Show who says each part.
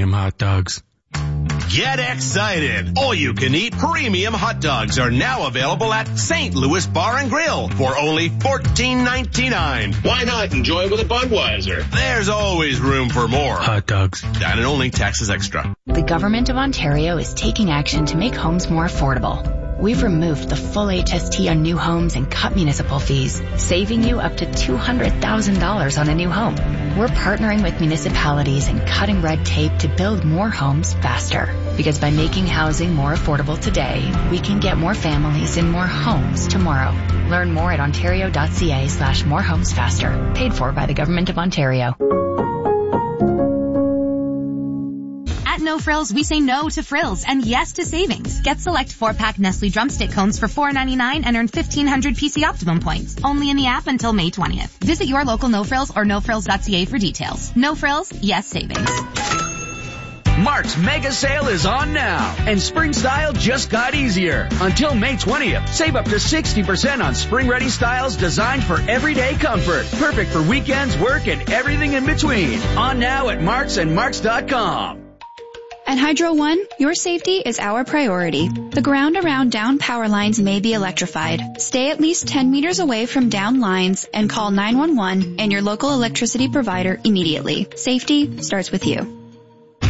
Speaker 1: premium hot dogs.
Speaker 2: Get excited! All-you-can-eat premium hot dogs are now available at St. Louis Bar and Grill for only $14.99.
Speaker 3: Why not enjoy with a Budweiser?
Speaker 2: There's always room for more.
Speaker 1: Hot dogs.
Speaker 2: Dine and only, taxes extra.
Speaker 4: The Government of Ontario is taking action to make homes more affordable. We've removed the full HST on new homes and cut municipal fees, saving you up to $200,000 on a new home. We're partnering with municipalities and cutting red tape to build more homes faster. Because by making housing more affordable today, we can get more families in more homes tomorrow. Learn more at ontario.ca/morehomesfaster. Paid for by the Government of Ontario.
Speaker 5: At No Frills, we say no to frills and yes to savings. Get select 4-pack Nestle Drumstick cones for $4.99 and earn 1,500 PC Optimum points. Only in the app until May 20th. Visit your local No Frills or nofrills.ca for details. No Frills, yes savings.
Speaker 6: Mark's mega sale is on now, and spring style just got easier. Until May 20th, save up to 60% on spring-ready styles designed for everyday comfort. Perfect for weekends, work, and everything in between. On now at Mark's and Marks.com.
Speaker 7: At Hydro One, your safety is our priority. The ground around down power lines may be electrified. Stay at least 10 meters away from down lines and call 911 and your local electricity provider immediately. Safety starts with you.